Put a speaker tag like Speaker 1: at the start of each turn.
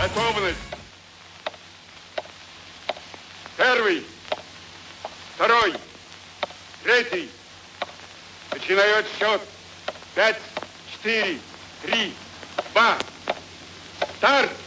Speaker 1: Готовность. Первый, второй, третий. Начинает счет. 5, 4, 3, 2. Старт!